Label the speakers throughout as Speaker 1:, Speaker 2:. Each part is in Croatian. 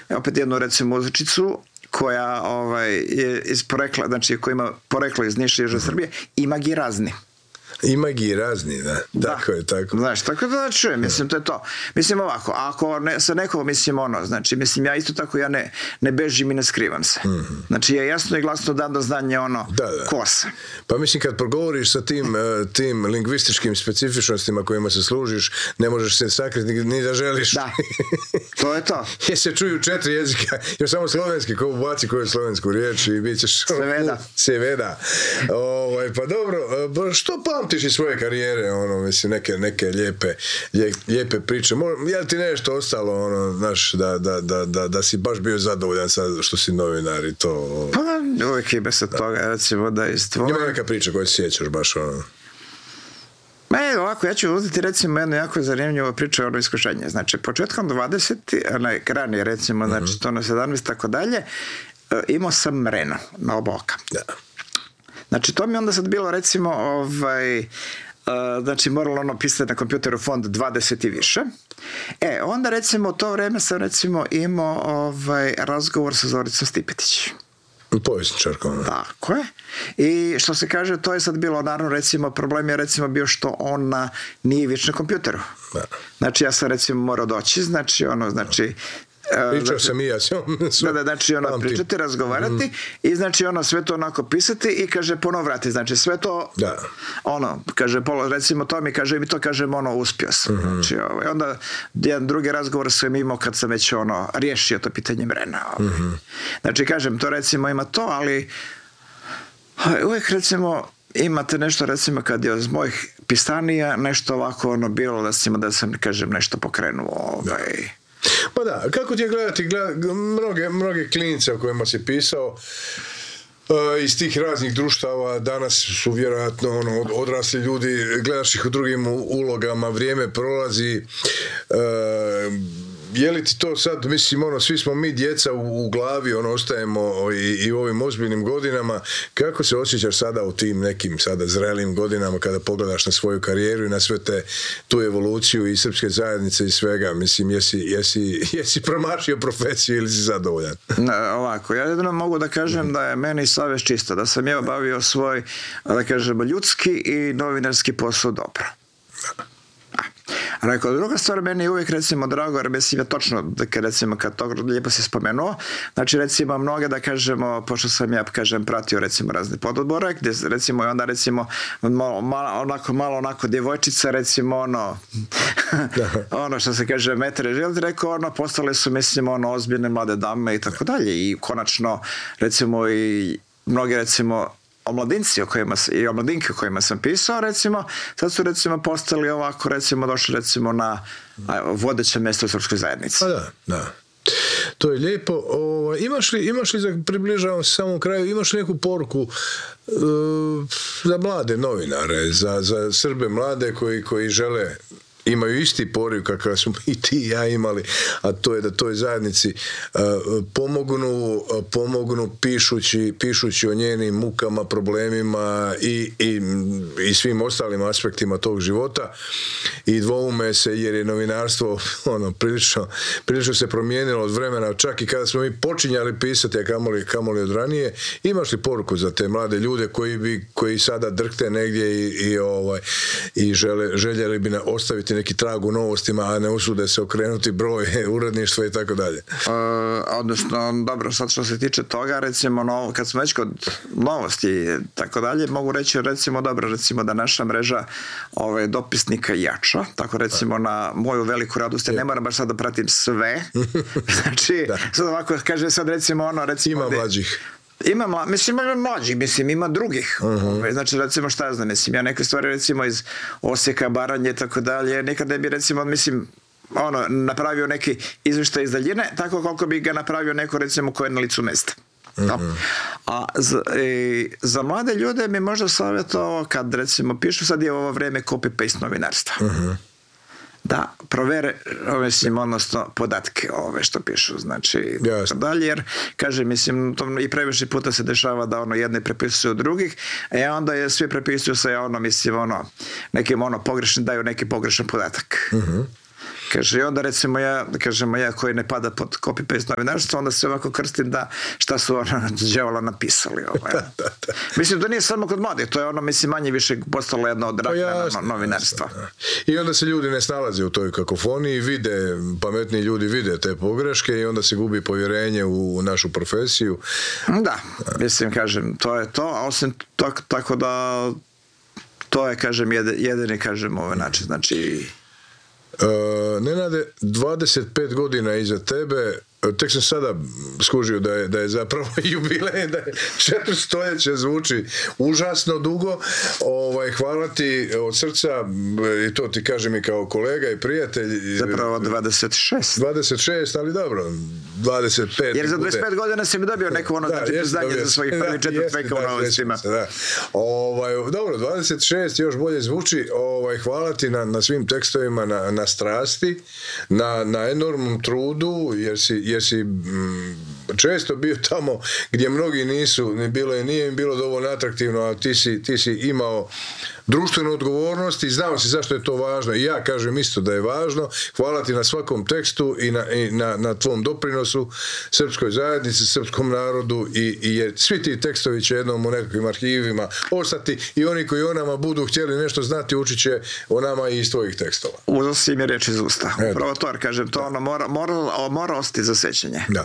Speaker 1: opet jednu recimo muzičicu koja je iz porekla, znači koja ima poreklo iz Niša i Južne Srbije, ima gi razni.
Speaker 2: Ima gi razni, da. Tako je, tako.
Speaker 1: Znaš, tako da čujem, mislim, to je to. Mislim ovako, ako sa nekog, mislim, znači, mislim, ja isto tako, ja ne bežim i ne skrivam se. Znači, ja jasno i glasno dam do znanja ko sam.
Speaker 2: Pa mislim, kad progovoriš sa tim lingvističkim specifičnostima kojima se služiš, ne možeš se sakriti ni da želiš.
Speaker 1: Da, to je to.
Speaker 2: Jer se čuju 4 jezika, još samo slovenski, ko ubaci koju slovensku riječ i bit ćeš... Seveda. Pa dobro, što pamtiš iz svoje karijere, mislim, neke lijepe priče. Je li ti nešto ostalo, znaš, da si baš bio zadovoljan sad što si novinar i to?
Speaker 1: Pa, uvijek ima se toga, recimo, da izdvojim.
Speaker 2: Ima neka priča koju se sjećaš baš,
Speaker 1: ovako, ja ću uzeti recimo jednu jako zanimljivu priču o iskušenju. Znači, početkom 20. ranije recimo, znači to na 17. tako dalje, imao sam mrenu na oba oka.
Speaker 2: Da.
Speaker 1: Znači, to mi onda sad bilo recimo, znači moralo pisati na kompjuteru font 20 i više. Onda recimo u to vreme sam recimo imao razgovor sa Zoricom Stipetić.
Speaker 2: Povjesničarkom.
Speaker 1: Tako je. I što se kaže, to je sad bilo, naravno, recimo, problem je recimo bio što ona nije već na kompjuteru. Da. Znači, ja sam recimo morao doći, znači,
Speaker 2: pričao sam i ja s njom.
Speaker 1: Znači pričati, razgovarati i znači sve to onako pisati i kaže ponovo vrati, znači sve to kaže recimo to mi kaže, mi to kažemo uspio sam. Znači, onda jedan drugi razgovor sam imao kad sam već riješio to pitanje mrena. Znači kažem, to recimo ima to, ali uvijek recimo imate nešto recimo kad je iz mojih pisanija nešto ovako bilo da sam kažem nešto pokrenuo
Speaker 2: Pa da, kako ti je gledati mnoge klinice o kojima si pisao iz tih raznih društava, danas su vjerojatno odrasli ljudi, gledaš ih u drugim ulogama, vrijeme prolazi, je li ti to sad, mislim, svi smo mi djeca u glavi, ostajemo i u ovim ozbiljnim godinama, kako se osjećaš sada u tim nekim sada zrelim godinama kada pogledaš na svoju karijeru i na sve tu evoluciju i srpske zajednice i svega, mislim, jesi promašio profesiju ili si zadovoljan?
Speaker 1: Ovako, ja jedino mogu da kažem da je meni savjest čista, da sam ja obavio svoj, da kažemo, ljudski i novinarski posao dobro. Rekao, druga stvar, meni je uvijek recimo drago, jer mislim je točno, recimo kad to lijepo si spomenuo, znači recimo mnoge da kažemo, pošto sam ja pratio recimo razne pododbore, gdje recimo i onda recimo malo djevojčica recimo što se kaže metre želiti, rekao postale su mislim ozbiljne mlade dame i tako dalje i konačno recimo i mnogi recimo omladinci i omladinke o kojima sam pisao, recimo, sad su recimo postali ovako, recimo, došli recimo na vodeće mjesto u srpskoj zajednici.
Speaker 2: Da. To je lijepo. Imaš li, približavam se samom kraju, imaš li neku poruku za mlade novinare, za Srbe mlade koji žele, imaju isti poriv kakav smo i ti i ja imali, a to je da toj zajednici pomognu pišući o njenim mukama, problemima i svim ostalim aspektima tog života i dvoume se jer je novinarstvo prilično se promijenilo od vremena, čak i kada smo mi počinjali pisati, a kamoli od ranije. Imaš li poruku za te mlade ljude koji sada drhte negdje i željeli bi ostaviti neki trag u novostima, a ne usude se okrenuti broj uredništva i tako dalje?
Speaker 1: Odnosno, dobro, sad što se tiče toga, recimo, kad smo već kod novosti i tako dalje, mogu reći, recimo, dobro, recimo da naša mreža dopisnika jača, tako recimo na moju veliku radost, ne moram baš sad da pratim sve, znači, sad ovako, kaže sad recimo
Speaker 2: ima mlađih.
Speaker 1: Ima mlađih, ima drugih. Znači, recimo, šta ja znam, ja neke stvari, recimo, iz Osijeka, Baranje i tako dalje, nekad ne bi, recimo, napravio neki izvještaj iz daljine, tako koliko bi ga napravio neko, recimo, ko je na licu mesta. A za mlade ljude mi možda savjetovao, kad, recimo, pišu, sad je ovo vreme copy-paste novinarstva. Da provere, odnosno podatke što pišu, znači dalje, jer kaže, i previše puta se dešava da jedni prepisuju od drugih, a onda je svi prepisuju se nekim pogrešnim, daju neki pogrešan podatak. Kaže, i onda recimo ja koji ne pada pod copy-paste novinarstvo, onda se ovako krstim da šta su đavola napisali. Mislim, to nije samo kod mladih, to je mislim, manje više postalo jedno od rakna novinarstva.
Speaker 2: I onda se ljudi ne snalaze u toj kakofoniji, pametni ljudi vide te pogreške i onda se gubi povjerenje u našu profesiju.
Speaker 1: Da, mislim, kažem, to je to, a osim tako da to je, kažem, jedini, kažem, način, znači...
Speaker 2: Nenade, 25 godina iza tebe, tek sam sada skužio da je zapravo jubilej, da je 4 stoljeća, zvuči užasno dugo. Hvala ti od srca, i to ti kažem i kao kolega i prijatelj.
Speaker 1: Zapravo 26,
Speaker 2: ali dobro, 25.
Speaker 1: Jer za 25 godina si mi dobio neko priznanje za svojih prvih 4 veka u novostima.
Speaker 2: Dobro, 26 još bolje zvuči. Hvala ti na svim tekstovima, na strasti, na enormnom trudu, jer si često bio tamo gdje mnogi nisu, nije im bilo dovoljno atraktivno, a ti si imao društvenu odgovornost i znao si zašto je to važno. I ja kažem isto da je važno. Hvala ti na svakom tekstu i na tvom doprinosu srpskoj zajednici, srpskom narodu, jer svi ti tekstovi će jednom u nekakvim arhivima ostati i oni koji o nama budu htjeli nešto znati, učit će o nama i iz tvojih tekstova.
Speaker 1: Uzeo si mi reč iz usta. Upravo to, kažem, to mora ostati za sećanje.
Speaker 2: Da.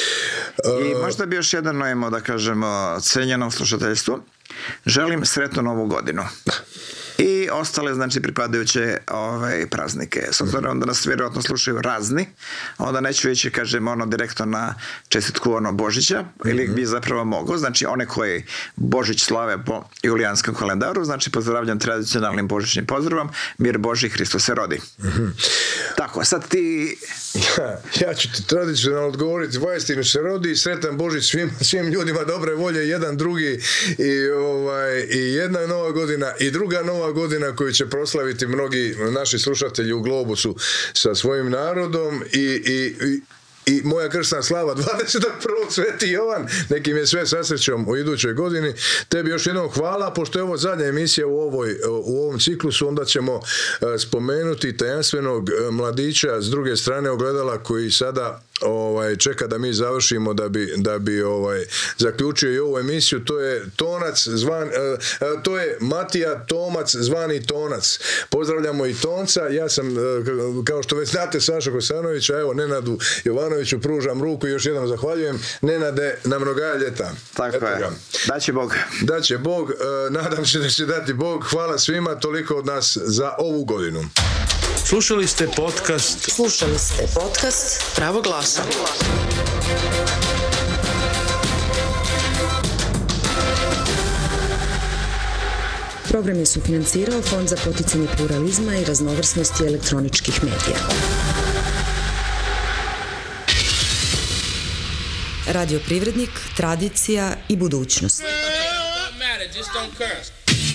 Speaker 1: I možda bi još jedno da kažemo cenjenom slušateljstvu. Želim sretnu novu godinu. I ostale, znači, pripadajuće praznike. S obzirom da nas vjerojatno slušaju razni, onda neću ići, kažem, direktno na čestitku Božića, ili bi zapravo mogao. Znači, one koji Božić slave po julijanskom kalendaru, znači, pozdravljam tradicionalnim božićnim pozdravom, mir Boži, Hristos se rodi. Tako, sad ti...
Speaker 2: Ja ću ti tradicionalno odgovoriti, vajstinu se rodi, sretan Božić svim ljudima dobre volje, jedan drugi, i jedna nova godina i druga nova godina koju će proslaviti mnogi naši slušatelji u Globusu sa svojim narodom i moja krsna slava 21. Sveti Jovan, nekim je sve sa srećom u idućoj godini. Tebi još jednom hvala, pošto je ovo zadnja emisija u ovom ciklusu, onda ćemo spomenuti tajanstvenog mladića s druge strane ogledala koji sada čeka da mi završimo da bi zaključio i ovu emisiju. To je to je Matija Tomac, zvani Tonac. Pozdravljamo i Tonca. Ja sam, kao što već znate, Saša Kosanović, a evo Nenadu Jovanoviću pružam ruku i još jednom zahvaljujem. Nenade, na mnoga ljeta.
Speaker 1: Tako je. Daće Bog.
Speaker 2: Daće Bog. Nadam se da će dati Bog. Hvala svima, toliko od nas za ovu godinu.
Speaker 3: Slušali ste podcast Pravo glasa.
Speaker 4: Program je sufinancirao Fond za poticanje pluralizma i raznovrsnosti elektroničkih medija. Radio Privrednik, tradicija i budućnost.